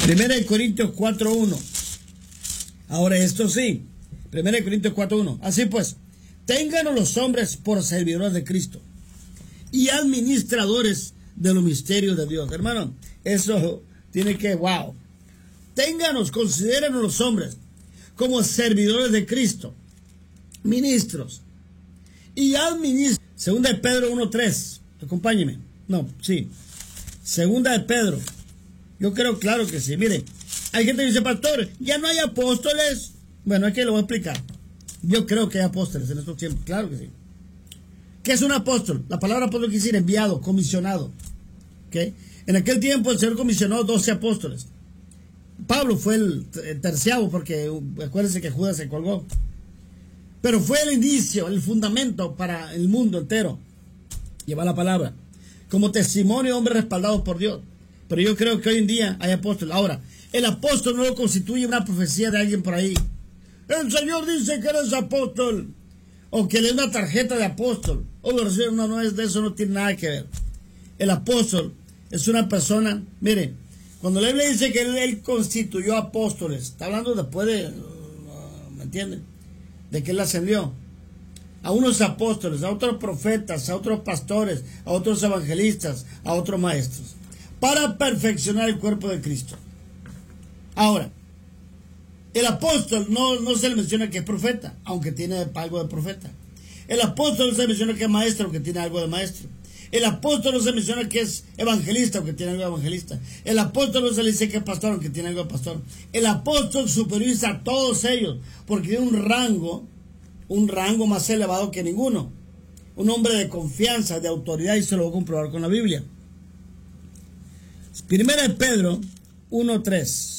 Primera de Corintios 4:1. Ahora esto sí, Primera de Corintios 4:1. Así pues, ténganos los hombres por servidores de Cristo y administradores de los misterios de Dios. Hermano, eso tiene que, wow. Ténganos, considérenos los hombres como servidores de Cristo, ministros y administradores. Segunda de Pedro 1:3. Acompáñeme. No, sí. Segunda de Pedro. Yo creo, claro que sí. Mire, hay gente que dice, pastor, ya no hay apóstoles. Bueno, es que lo voy a explicar. Yo creo que hay apóstoles en estos tiempos. Claro que sí. ¿Qué es un apóstol? La palabra apóstol quiere decir enviado, comisionado. ¿Okay? En aquel tiempo el Señor comisionó 12 apóstoles. Pablo fue el terciavo porque acuérdense que Judas se colgó. Pero fue el inicio, el fundamento para el mundo entero. Llevar la palabra. Como testimonio de hombres respaldados por Dios. Pero yo creo que hoy en día hay apóstoles. Ahora, el apóstol no lo constituye una profecía de alguien por ahí. El Señor dice que eres apóstol. O que le dé una tarjeta de apóstol. O no es de eso, no tiene nada que ver. El apóstol es una persona, mire, cuando la Biblia dice que él constituyó apóstoles, está hablando después de, ¿me entienden? De que él ascendió. A unos apóstoles, a otros profetas, a otros pastores, a otros evangelistas, a otros maestros, para perfeccionar el cuerpo de Cristo. Ahora, el apóstol no se le menciona que es profeta, aunque tiene algo de profeta. El apóstol no se le menciona que es maestro, aunque tiene algo de maestro. El apóstol no se menciona que es evangelista, aunque tiene algo de evangelista. El apóstol no se le dice que es pastor, aunque tiene algo de pastor. El apóstol superioriza a todos ellos, porque tiene un rango más elevado que ninguno. Un hombre de confianza, de autoridad, y se lo voy a comprobar con la Biblia. Primera de Pedro 1:3.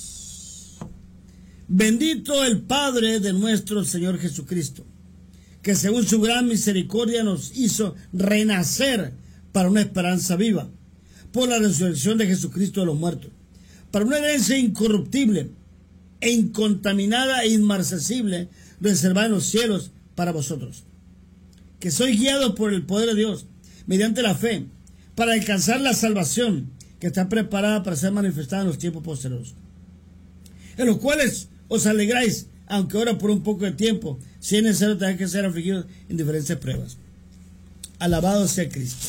Bendito el Padre de nuestro Señor Jesucristo, que según su gran misericordia nos hizo renacer para una esperanza viva, por la resurrección de Jesucristo de los muertos, para una herencia incorruptible e incontaminada e inmarcesible, reservada en los cielos para vosotros, que sois guiados por el poder de Dios, mediante la fe, para alcanzar la salvación que está preparada para ser manifestada en los tiempos posteriores, en los cuales os alegráis, aunque ahora por un poco de tiempo, si es necesario tener que ser afligidos en diferentes pruebas. Alabado sea Cristo.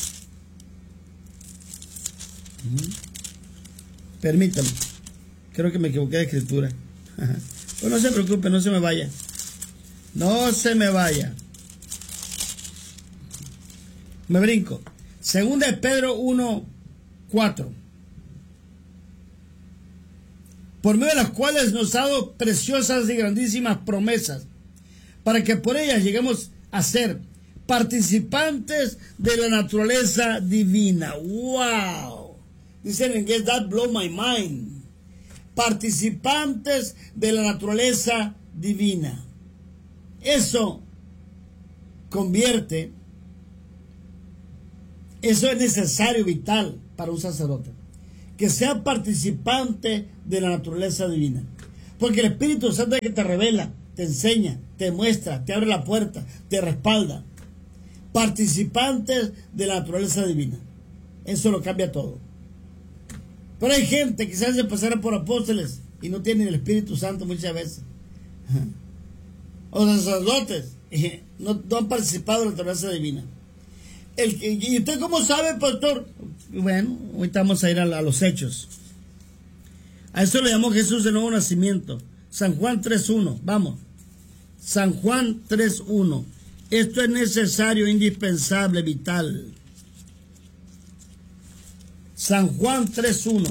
Permítame. Creo que me equivoqué de escritura. Pues no se preocupe, no se me vaya. No se me vaya. Me brinco. Segunda de Pedro 1:4. Por medio de las cuales nos ha dado preciosas y grandísimas promesas, para que por ellas lleguemos a ser participantes de la naturaleza divina. ¡Wow! Dicen en inglés, that blow my mind. Participantes de la naturaleza divina. Eso convierte, eso es necesario, vital para un sacerdote, que sea participante de la naturaleza divina. Porque el Espíritu Santo es el que te revela, te enseña, te muestra, te abre la puerta, te respalda. Participantes de la naturaleza divina. Eso lo cambia todo. Pero hay gente que se hace pasar por apóstoles y no tienen el Espíritu Santo muchas veces. O sacerdotes no han participado de la naturaleza divina. ¿Y usted cómo sabe, pastor? Bueno, ahorita vamos a ir a los hechos. A eso le llamó Jesús de nuevo nacimiento. San Juan 3:1. Vamos. San Juan 3:1. Esto es necesario, indispensable, vital. San Juan 3:1.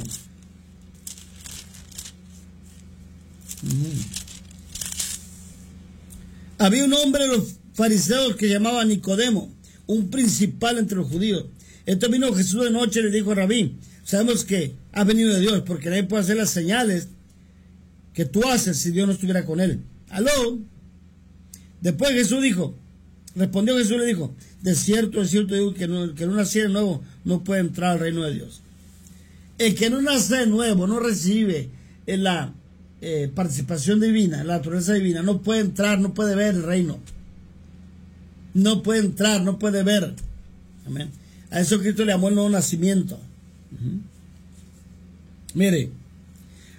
Había un hombre de los fariseos que llamaba Nicodemo, un principal entre los judíos. Entonces vino Jesús de noche y le dijo: Rabí, sabemos que ha venido de Dios, porque nadie puede hacer las señales que tú haces si Dios no estuviera con él. ¿Aló? Después respondió Jesús y le dijo: de cierto digo que el que no naciera de nuevo no puede entrar al reino de Dios. El que no nace de nuevo, no recibe la participación divina, la naturaleza divina, no puede entrar, no puede ver el reino. No puede entrar, no puede ver. Amén. A eso Cristo le llamó el nuevo nacimiento. Mire,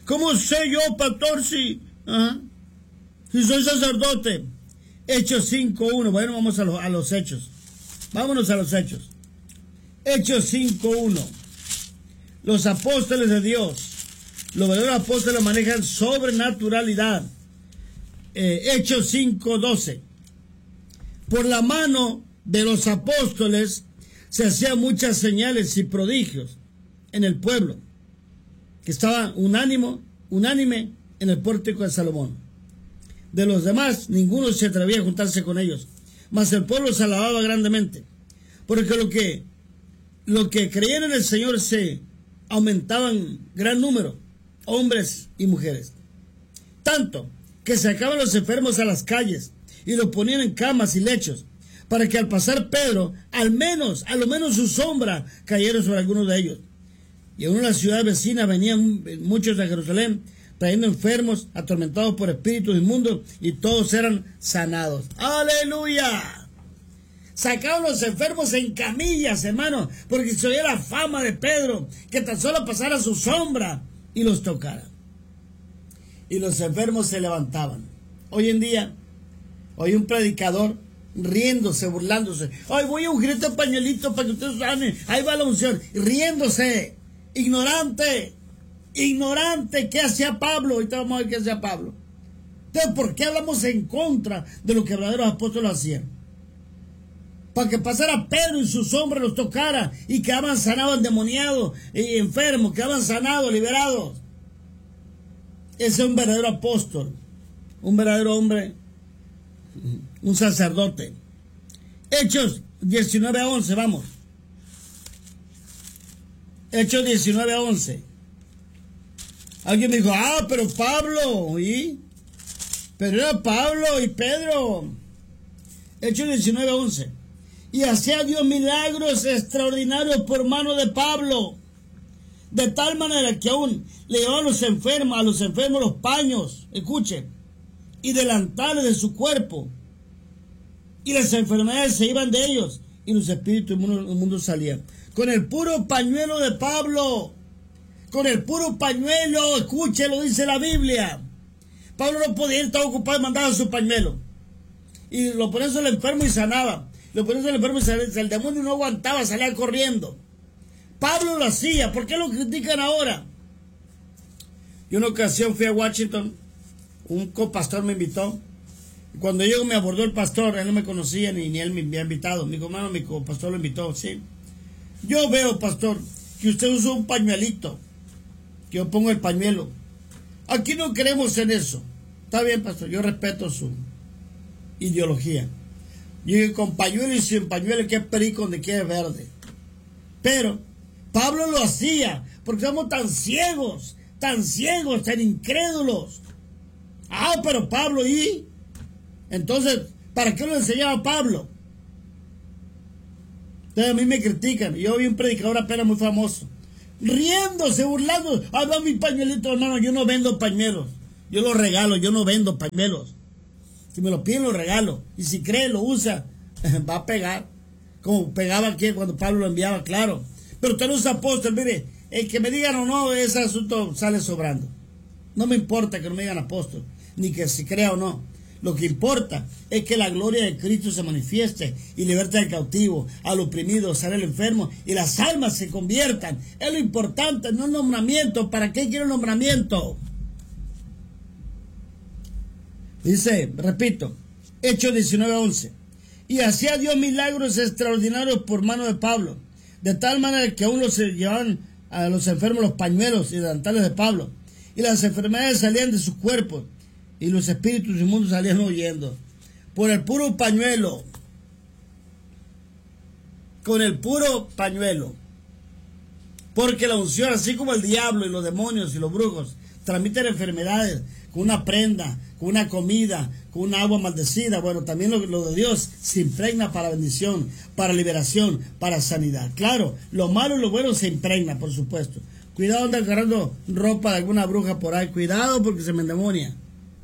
¿Cómo sé yo, pastor, si soy sacerdote? Hechos 5.1. Bueno, vamos a los hechos. Vámonos a los hechos. Hechos 5.1. Los apóstoles de Dios. Los verdaderos apóstoles manejan sobrenaturalidad. Hechos 5.12. Por la mano de los apóstoles se hacían muchas señales y prodigios en el pueblo, que estaba unánime en el pórtico de Salomón. De los demás, ninguno se atrevía a juntarse con ellos, mas el pueblo se alababa grandemente, porque lo que creían en el Señor se aumentaban gran número, hombres y mujeres, tanto que sacaban los enfermos a las calles y los ponían en camas y lechos, para que al pasar Pedro, a lo menos su sombra cayera sobre algunos de ellos. Y en una ciudad vecina venían muchos a Jerusalén, trayendo enfermos, atormentados por espíritus inmundos, y todos eran sanados. ¡Aleluya! Sacaban los enfermos en camillas, hermano, porque se oía la fama de Pedro, que tan solo pasara su sombra y los tocara. Y los enfermos se levantaban. Hoy en día, hoy un predicador riéndose, burlándose. Ay, voy a ungir este pañuelito para que ustedes sanen. Ahí va la unción, riéndose. Ignorante. ¿Qué hacía Pablo? Ahorita vamos a ver qué hacía Pablo. Entonces, ¿por qué hablamos en contra de lo que verdaderos apóstoles hacían? Para que pasara Pedro y su sombra los tocara y quedaban sanados, endemoniados y enfermos, quedaban sanados, liberados. Ese es un verdadero apóstol, un verdadero hombre, un sacerdote. Hechos 19:11, vamos. Hechos 19:11. Alguien me dijo, pero Pablo, ¿y? Pero era Pablo y Pedro. Hechos 19:11. Y hacía Dios milagros extraordinarios por mano de Pablo, de tal manera que aún le llevaban a los enfermos los paños, escuche, y delantales de su cuerpo, y las enfermedades se iban de ellos, y los espíritus inmundos salían. Con el puro pañuelo de Pablo, con el puro pañuelo, escuche, lo dice la Biblia. Pablo no podía ir, estaba ocupado y mandaba su pañuelo, y lo ponía sobre el enfermo y sanaba. Lo ponía sobre el enfermo y sanaba. El demonio no aguantaba, salía corriendo. Pablo lo hacía. ¿Por qué lo critican ahora? Yo una ocasión fui a Washington, un copastor me invitó, y cuando yo me abordó el pastor, él no me conocía ni él me había invitado. Mi hermano, mi copastor lo invitó, sí. Yo veo, pastor, que usted usa un pañuelito, que yo pongo el pañuelo. Aquí no creemos en eso. Está bien, pastor, yo respeto su ideología. Yo digo, con pañuelo y sin pañuelo, que es perico donde quiere verde. Pero Pablo lo hacía, porque somos tan ciegos, tan incrédulos. Pero Pablo, ¿y? Entonces, ¿para qué lo enseñaba Pablo? Entonces a mí me critican. Yo vi un predicador apenas muy famoso, riéndose, burlando. Va mi pañuelito, hermano. Yo no vendo pañuelos, yo los regalo, yo no vendo pañuelos. Si me lo piden, lo regalo. Y si cree, lo usa, va a pegar. Como pegaba aquí cuando Pablo lo enviaba, claro. Pero usted no es apóstol, mire, el que me digan o no, ese asunto sale sobrando. No me importa que no me digan apóstol, ni que si crea o no. Lo que importa es que la gloria de Cristo se manifieste y liberte al cautivo, al oprimido, sane al enfermo y las almas se conviertan. Es lo importante, no el nombramiento. ¿Para qué quiero el nombramiento? Dice, repito, Hechos 19:11. Y hacía Dios milagros extraordinarios por mano de Pablo, de tal manera que aún se llevaban a los enfermos los pañuelos y delantales de Pablo, y las enfermedades salían de sus cuerpos, y los espíritus inmundos salían huyendo. Por el puro pañuelo, con el puro pañuelo. Porque la unción, así como el diablo y los demonios y los brujos transmiten enfermedades con una prenda, con una comida, con una agua maldecida, bueno, también lo de Dios se impregna para bendición, para liberación, para sanidad. Claro, lo malo y lo bueno se impregna, por supuesto. Cuidado, anda agarrando ropa de alguna bruja por ahí. Cuidado, porque se me endemonia.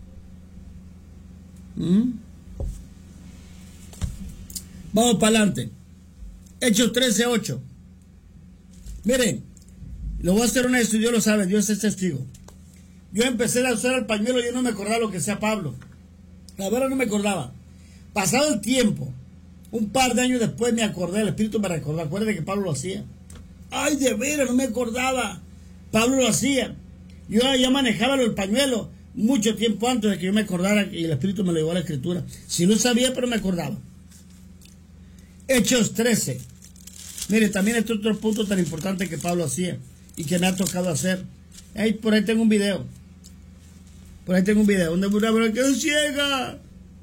Vamos para adelante. Hechos 13:8. Miren, lo voy a hacer honesto, Dios lo sabe, Dios es testigo. yo empecé a usar el pañuelo, yo no me acordaba lo que sea Pablo. La verdad no me acordaba. Pasado el tiempo, un par de años después me acordé, el Espíritu me recordó. Acuérdate que Pablo lo hacía. Ay, de veras, no me acordaba. Pablo lo hacía. Yo ya manejaba el pañuelo mucho tiempo antes de que yo me acordara, y el Espíritu me lo llevó a la Escritura. Si no sabía, pero me acordaba. Hechos 13. Mire, también este otro punto tan importante que Pablo hacía y que me ha tocado hacer. Por ahí tengo un video. Por ahí tengo un video donde una mujer que es ciega.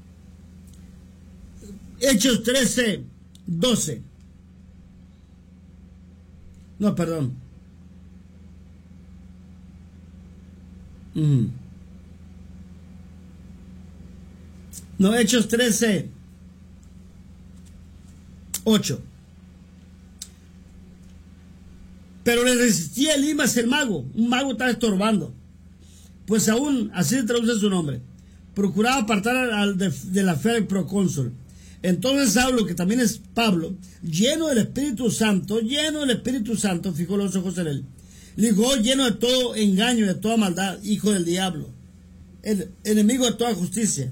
Hechos 13, 12. No, perdón. No, Hechos 13, 8. Pero le resistía Elimas el mago. Un mago estaba estorbando. Pues aún, así se traduce su nombre, procuraba apartar de la fe al procónsul. Entonces Saulo, que también es Pablo, lleno del Espíritu Santo, fijó los ojos en él. Le dijo, lleno de todo engaño, de toda maldad, hijo del diablo, el enemigo de toda justicia.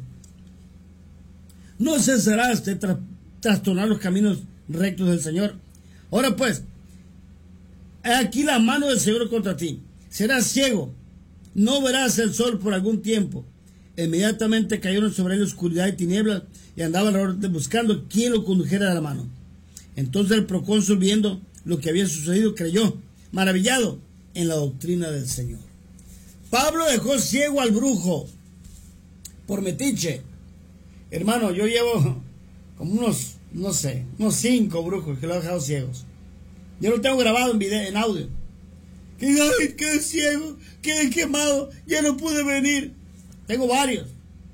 No cesarás de trastornar los caminos rectos del Señor. Ahora pues, aquí la mano del Señor contra ti. Serás ciego, no verás el sol por algún tiempo. Inmediatamente cayeron sobre él oscuridad y tinieblas, y andaba alrededor buscando quién lo condujera de la mano. Entonces el procónsul, viendo lo que había sucedido, creyó, maravillado en la doctrina del Señor. Pablo dejó ciego al brujo por metiche. Hermano, yo llevo como unos 5 brujos que lo he dejado ciegos. Yo lo tengo grabado en video, en audio. Que ay, quedé ciego, quedé quemado, ya no pude venir. Tengo varios.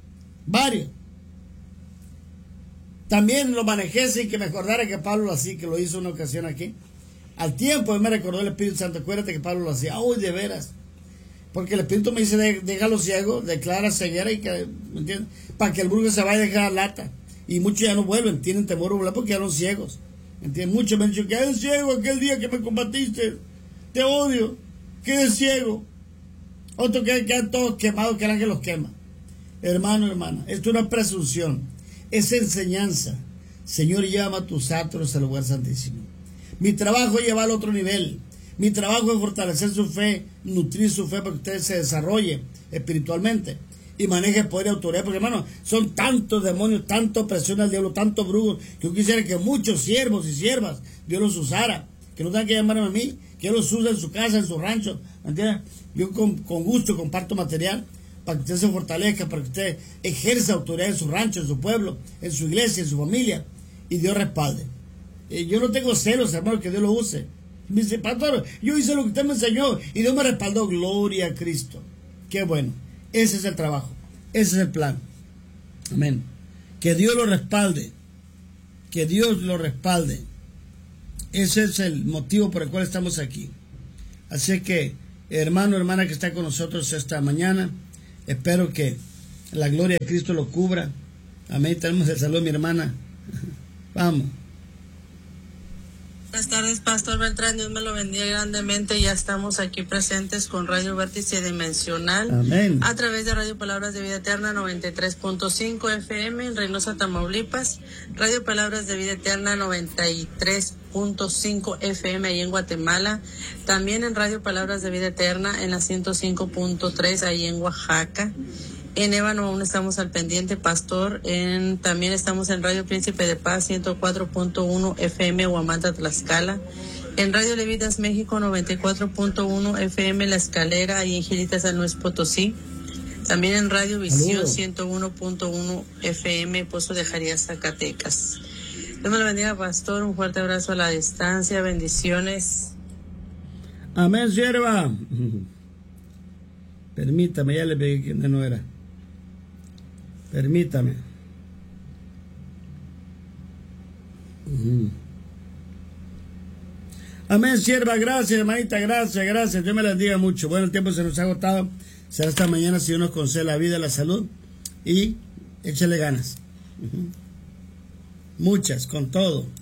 También lo manejé sin que me acordara que Pablo lo hacía, que lo hizo una ocasión aquí. Al tiempo me recordó el Espíritu Santo, acuérdate que Pablo lo hacía. Uy, de veras. Porque el Espíritu me dice, déjalo ciego, declara ceguera, y que, ¿me entiendes? Para que el brujo se vaya a dejar lata. Y muchos ya no vuelven, tienen temor a volar porque ya son ciegos. ¿Me entiendes? Muchos me han dicho, quedé ciego aquel día que me combatiste. Te odio, quedé ciego. Otros que quedan todos quemados, que el ángel los quema. Hermano, hermana, esto es una presunción. Es enseñanza. Señor, llama a tus astros al lugar santísimo. Mi trabajo es llevar al otro nivel. Mi trabajo es fortalecer su fe, nutrir su fe para que usted se desarrolle espiritualmente y maneje poder y autoridad. Porque, hermano, son tantos demonios, tanta opresión al diablo, tantos brujos, que yo quisiera que muchos siervos y siervas Dios los usara. Que no tengan que llamarme a mí, que Él los use en su casa, en su rancho. ¿Me entiendes? Yo con gusto comparto material para que usted se fortalezca, para que usted ejerza autoridad en su rancho, en su pueblo, en su iglesia, en su familia, y Dios respalde. Yo no tengo celos, hermano, que Dios lo use. Me dice, pastor, yo hice lo que usted me enseñó y Dios me respaldó. Gloria a Cristo. Qué bueno. Ese es el trabajo. Ese es el plan. Amén. Que Dios lo respalde. Que Dios lo respalde. Ese es el motivo por el cual estamos aquí. Así que, hermano, hermana que está con nosotros esta mañana, espero que la gloria de Cristo lo cubra. Amén. Tenemos el saludo de mi hermana. Vamos. Buenas tardes, Pastor Beltrán, Dios me lo bendiga grandemente. Ya estamos aquí presentes con Radio Vértice Dimensional. Amén. A través de Radio Palabras de Vida Eterna 93.5 FM en Reynosa, Tamaulipas. Radio Palabras de Vida Eterna 93.5 FM ahí en Guatemala. También en Radio Palabras de Vida Eterna en la 105.3 ahí en Oaxaca. En Ébano aún estamos al pendiente, Pastor. También estamos en Radio Príncipe de Paz 104.1 FM Huamantla, Tlaxcala. En Radio Levitas México 94.1 FM La Escalera y en Gilita, San Luis Potosí. También en Radio Visión 101.1 FM Pozo de Jarías, Zacatecas. Dios me lo bendiga, Pastor. Un fuerte abrazo a la distancia. Bendiciones. Amén, sierva. Permítame, ya le pedí que no era. Permítame. Amén, sierva, gracias, hermanita, gracias. Dios me la bendiga mucho. Bueno, el tiempo se nos ha agotado. Será hasta mañana si Dios nos concede la vida, la salud. Y échale ganas. Muchas, con todo.